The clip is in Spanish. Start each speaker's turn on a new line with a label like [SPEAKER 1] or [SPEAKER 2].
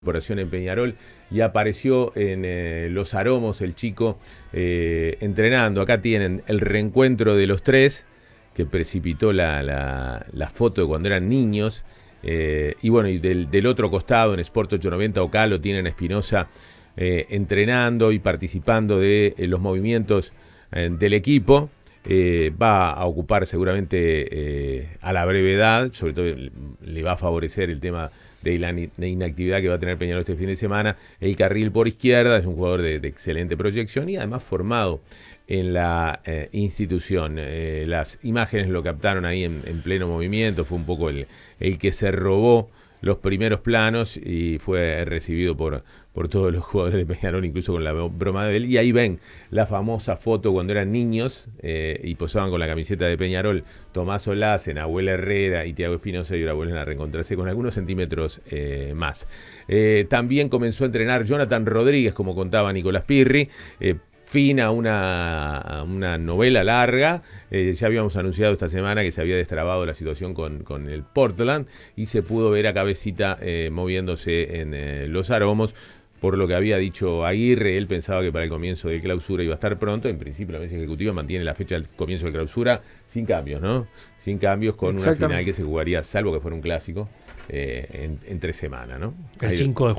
[SPEAKER 1] Incorporación en Peñarol y apareció en Los Aromos el chico entrenando. Acá tienen el reencuentro de los tres que precipitó la foto de cuando eran niños. Y bueno, y del otro costado en Sport 890 Ocá lo tienen a Espinosa entrenando y participando de los movimientos del equipo. Va a ocupar seguramente a la brevedad, sobre todo le va a favorecer el tema de la inactividad que va a tener Peñarol este fin de semana, el carril por izquierda. Es un jugador de excelente proyección y además formado en la institución. Las imágenes lo captaron ahí en pleno movimiento, fue un poco el que se robó los primeros planos y fue recibido por todos los jugadores de Peñarol, incluso con la broma de él. Y ahí ven la famosa foto cuando eran niños y posaban con la camiseta de Peñarol Tomás Olace, Nahuel Herrera y Thiago Espinosa, y ahora vuelven a reencontrarse con algunos centímetros más. También comenzó a entrenar Jonathan Rodríguez, como contaba Nicolás Pirri. Fin a una novela larga. Ya habíamos anunciado esta semana que se había destrabado la situación con el Portland y se pudo ver a Cabecita moviéndose en Los Aromos. Por lo que había dicho Aguirre, él pensaba que para el comienzo de clausura iba a estar pronto. En principio, la mesa ejecutiva mantiene la fecha del comienzo de clausura sin cambios, ¿no? Sin cambios, con una final que se jugaría, salvo que fuera un clásico, entre semana, ¿no?
[SPEAKER 2] El 5 de